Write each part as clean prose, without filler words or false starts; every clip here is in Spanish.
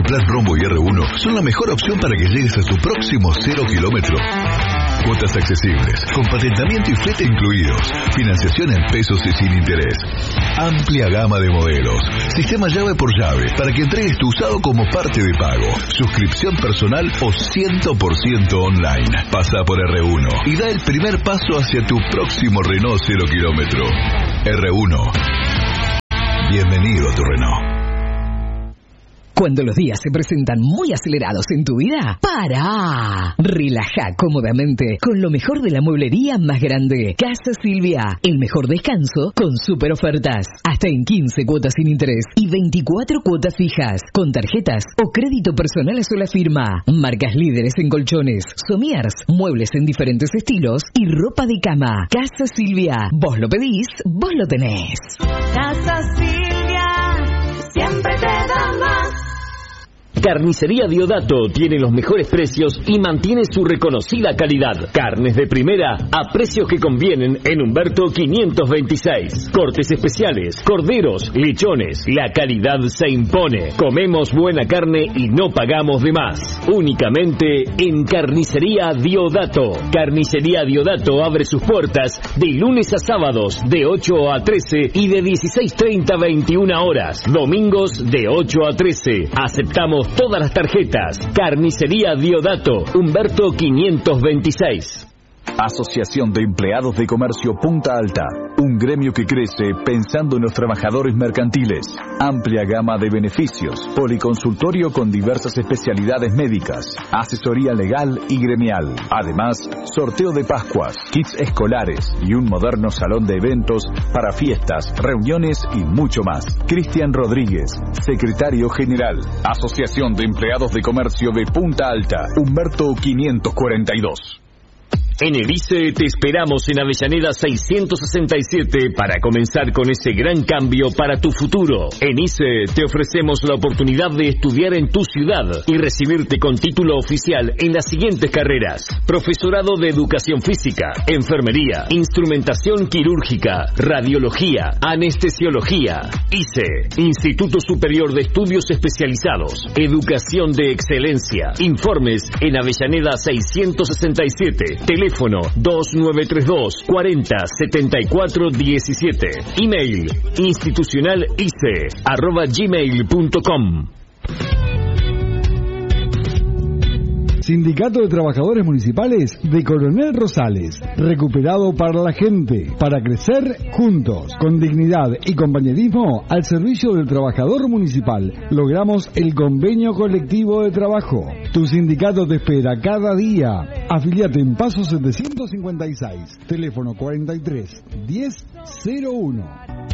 Plan Rombo y R1 son la mejor opción para que llegues a tu próximo 0 kilómetro. Cuotas accesibles, con patentamiento y flete incluidos. Financiación en pesos y sin interés. Amplia gama de modelos. Sistema llave por llave para que entregues tu usado como parte de pago. Suscripción personal o 100% online. Pasa por R1 y da el primer paso hacia tu próximo Renault 0 kilómetro. R1. Bienvenido a tu Renault. Cuando los días se presentan muy acelerados en tu vida, ¡para! Relaja cómodamente con lo mejor de la mueblería más grande. Casa Silvia, el mejor descanso con super ofertas. Hasta en 15 cuotas sin interés y 24 cuotas fijas, con tarjetas o crédito personal a sola firma. Marcas líderes en colchones, somiers, muebles en diferentes estilos y ropa de cama. Casa Silvia, vos lo pedís, vos lo tenés. Casa Silvia, siempre te da más. Carnicería Diodato tiene los mejores precios y mantiene su reconocida calidad. Carnes de primera a precios que convienen en Humberto 526. Cortes especiales, corderos, lechones. La calidad se impone. Comemos buena carne y no pagamos de más. Únicamente en Carnicería Diodato. Carnicería Diodato abre sus puertas de lunes a sábados de 8 a 13 y de 16:30 a 21 horas. Domingos de 8 a 13. Aceptamos todas las tarjetas. Carnicería Diodato, Humberto 526. Asociación de Empleados de Comercio Punta Alta, un gremio que crece pensando en los trabajadores mercantiles. Amplia gama de beneficios, policonsultorio con diversas especialidades médicas, asesoría legal y gremial. Además, sorteo de Pascuas, kits escolares y un moderno salón de eventos para fiestas, reuniones y mucho más. Cristian Rodríguez, secretario general, Asociación de Empleados de Comercio de Punta Alta, Humberto 542. En el ICE te esperamos en Avellaneda 667 para comenzar con ese gran cambio para tu futuro. En ICE te ofrecemos la oportunidad de estudiar en tu ciudad y recibirte con título oficial en las siguientes carreras: profesorado de educación física, enfermería, instrumentación quirúrgica, radiología, anestesiología. ICE, Instituto Superior de Estudios Especializados, Educación de Excelencia. Informes en Avellaneda 667. Teléfono 2932 40 74 17. Email institucionalice@gmail.com. Sindicato de Trabajadores Municipales de Coronel Rosales, recuperado para la gente, para crecer juntos, con dignidad y compañerismo al servicio del trabajador municipal. Logramos el convenio colectivo de trabajo. Tu sindicato te espera cada día. Afiliate en Paso 756, teléfono 43 10 01.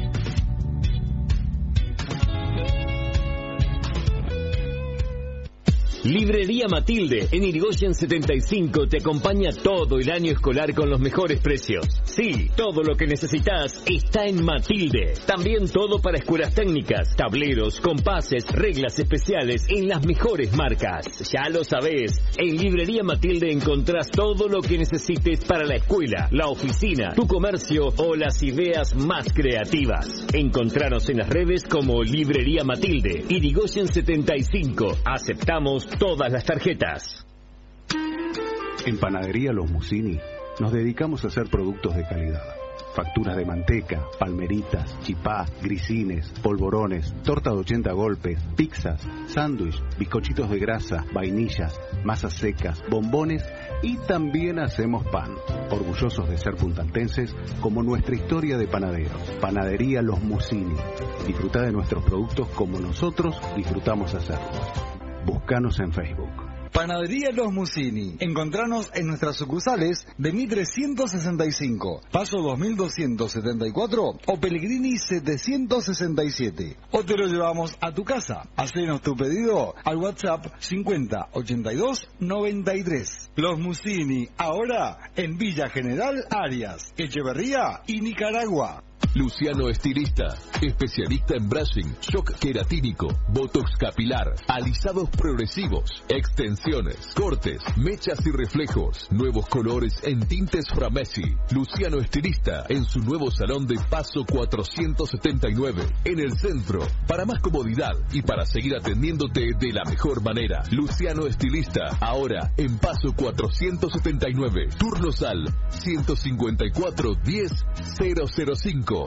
Librería Matilde, en Irigoyen 75, te acompaña todo el año escolar con los mejores precios. Sí, todo lo que necesitas está en Matilde. También todo para escuelas técnicas, tableros, compases, reglas especiales en las mejores marcas. Ya lo sabés, en Librería Matilde encontrás todo lo que necesites para la escuela, la oficina, tu comercio o las ideas más creativas. Encontranos en las redes como Librería Matilde, Irigoyen 75. Aceptamos todas las tarjetas. En Panadería Los Musini nos dedicamos a hacer productos de calidad. Facturas de manteca, palmeritas, chipá, grisines, polvorones, torta de 80 golpes, pizzas, sándwich, bizcochitos de grasa, vainillas, masas secas, bombones y también hacemos pan. Orgullosos de ser puntaltenses como nuestra historia de panaderos. Panadería Los Musini. Disfruta de nuestros productos como nosotros disfrutamos hacerlos. Búscanos en Facebook. Panadería Los Musini. Encontranos en nuestras sucursales de Mitre 165, Paso 2274 o Pellegrini 767. O te lo llevamos a tu casa. Hacenos tu pedido al WhatsApp 50 82 93. Los Musini, ahora en Villa General Arias, Echeverría y Nicaragua. Luciano Estilista, especialista en brushing, shock queratínico, botox capilar, alisados progresivos, extensiones, cortes, mechas y reflejos, nuevos colores en tintes Framesi. Luciano Estilista en su nuevo salón de Paso 479, en el centro. Para más comodidad y para seguir atendiéndote de la mejor manera. Luciano Estilista, ahora en Paso 479, turnos al 154 10 005.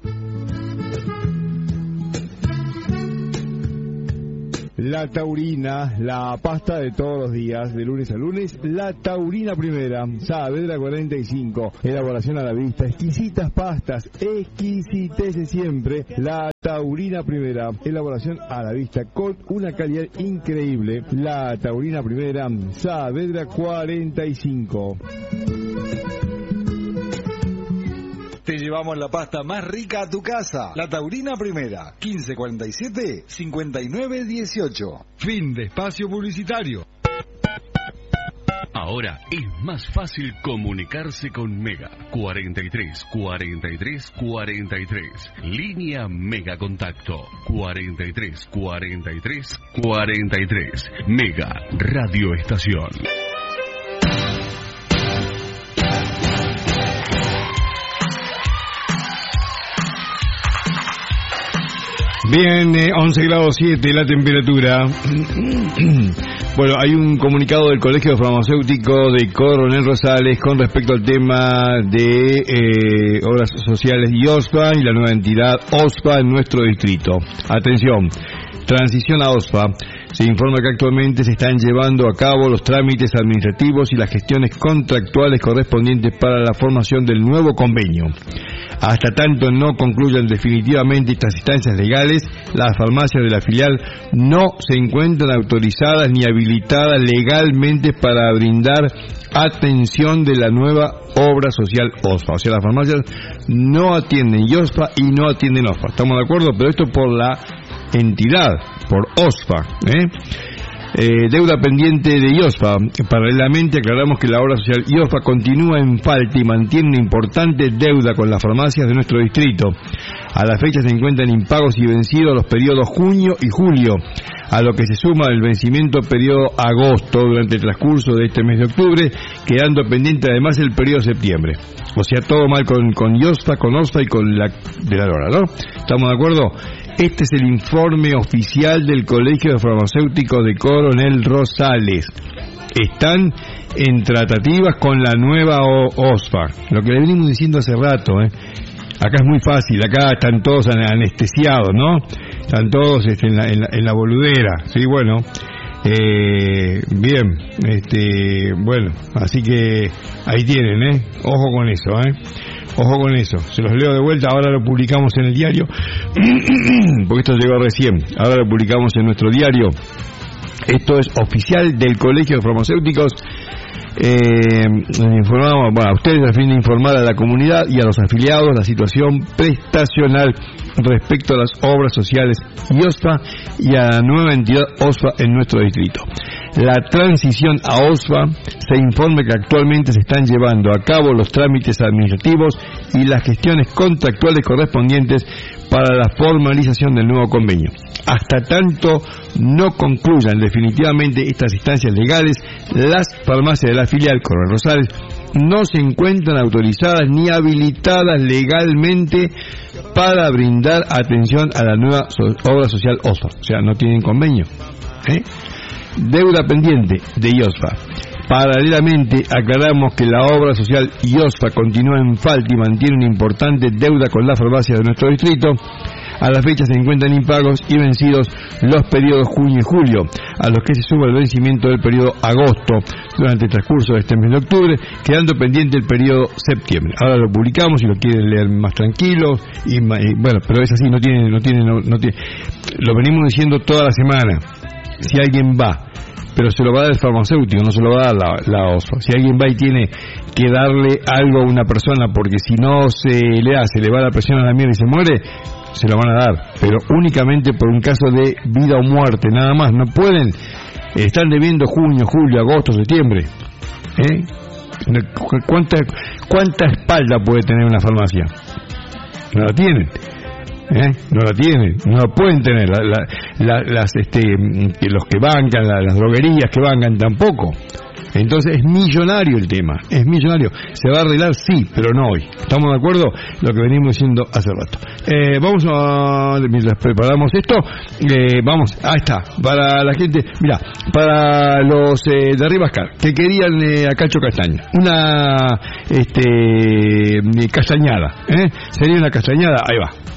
La Taurina, la pasta de todos los días, de lunes a lunes. La Taurina Primera, Saavedra 45, elaboración a la vista, exquisitas pastas, exquisitez siempre. La Taurina Primera, elaboración a la vista con una calidad increíble. La Taurina Primera, Saavedra 45. Te llevamos la pasta más rica a tu casa. La Taurina Primera, 1547-5918. Fin de espacio publicitario. Ahora es más fácil comunicarse con Mega. 43 43 43. Línea Mega Contacto. 43 43 43. Mega Radio Estación. Bien, 11 grados 7 la temperatura. Bueno, hay un comunicado del Colegio Farmacéutico de Coronel Rosales con respecto al tema de obras sociales y OSPA y la nueva entidad OSPA en nuestro distrito. Atención, transición a OSPA. Se informa que actualmente se están llevando a cabo los trámites administrativos y las gestiones contractuales correspondientes para la formación del nuevo convenio. Hasta tanto no concluyan definitivamente estas instancias legales, las farmacias de la filial no se encuentran autorizadas ni habilitadas legalmente para brindar atención de la nueva obra social OSPA. O sea, las farmacias no atienden OSPA y no atienden OSPA. ¿Estamos de acuerdo? Pero esto por la entidad, por OSPA, deuda pendiente de IOSPA. Paralelamente aclaramos que la obra social IOSPA continúa en falta y mantiene una importante deuda con las farmacias de nuestro distrito. A la fecha se encuentran impagos y vencidos los periodos junio y julio, a lo que se suma el vencimiento periodo agosto durante el transcurso de este mes de octubre, quedando pendiente además el periodo de septiembre. O sea, todo mal con IOSPA, con OSPA y con la de la Lora, ¿no? ¿Estamos de acuerdo? Este es el informe oficial del Colegio de Farmacéuticos de Coronel Rosales. Están en tratativas con la nueva OSPA. Lo que le venimos diciendo hace rato, Acá es muy fácil, acá están todos anestesiados, ¿no? Están todos en la boludera, sí, bueno. Bien, bueno, así que ahí tienen, ojo con eso, ojo con eso, se los leo de vuelta, ahora lo publicamos en el diario, porque esto llegó recién, ahora lo publicamos en nuestro diario. Esto es oficial del Colegio de Farmacéuticos. Informamos, a ustedes a fin de informar a la comunidad y a los afiliados la situación prestacional respecto a las obras sociales IOSPA y a la nueva entidad OSPA en nuestro distrito. La transición a OSPA se informa que actualmente se están llevando a cabo los trámites administrativos y las gestiones contractuales correspondientes para la formalización del nuevo convenio. Hasta tanto no concluyan definitivamente estas instancias legales, las farmacias de la filial Coronel Rosales no se encuentran autorizadas ni habilitadas legalmente para brindar atención a la nueva obra social OSPA. O sea, no tienen convenio. Deuda pendiente de IOSPA. Paralelamente, aclaramos que la obra social IOSPA continúa en falta y mantiene una importante deuda con la farmacia de nuestro distrito. A la fecha se encuentran impagos y vencidos los periodos junio y julio, a los que se suma el vencimiento del periodo agosto durante el transcurso de este mes de octubre, quedando pendiente el periodo septiembre. Ahora lo publicamos, si lo quieren leer más tranquilo, y bueno, pero es así, no tiene, lo venimos diciendo toda la semana. Si alguien va, pero se lo va a dar el farmacéutico, no se lo va a dar la OSPA. Si alguien va y tiene que darle algo a una persona, porque si no se le va la presión a la mierda y se muere, se lo van a dar, pero únicamente por un caso de vida o muerte, nada más. No pueden, están debiendo junio, julio, agosto, septiembre. ¿Cuánta espalda puede tener una farmacia? no la tienen. No la tienen, no la pueden tener los que bancan, las droguerías que bancan tampoco. Entonces es millonario el tema, es millonario. Se va a arreglar, sí, pero no hoy. ¿Estamos de acuerdo? Lo que venimos diciendo hace rato. Vamos a, mientras preparamos esto, vamos, ahí está, para la gente, mira, para los de Rivascar, que querían a Cacho Castaña, una castañada, sería una castañada, ahí va.